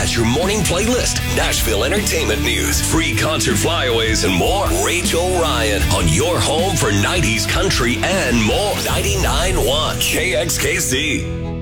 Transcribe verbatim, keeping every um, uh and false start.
has your morning playlist, Nashville entertainment news, free concert flyaways, and more. Rachel Ryan on your home for nineties country and more. ninety-nine point one K X K C.